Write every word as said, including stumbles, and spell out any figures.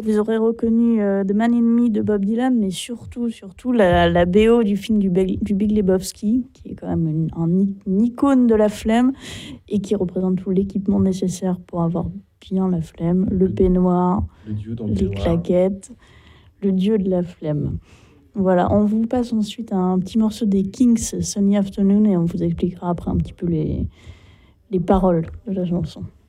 vous aurez reconnu euh, The Man in Me de Bob Dylan, mais surtout, surtout la, la B O du film du, Big- du Big Lebowski, qui est quand même une, un i- une icône de la flemme et qui représente tout l'équipement nécessaire pour avoir bien la flemme, le peignoir, Le dieu dans le les peignoir. claquettes, le dieu de la flemme. Voilà, on vous passe ensuite un petit morceau des Kings, Sunny Afternoon, et on vous expliquera après un petit peu les, les paroles de la chanson.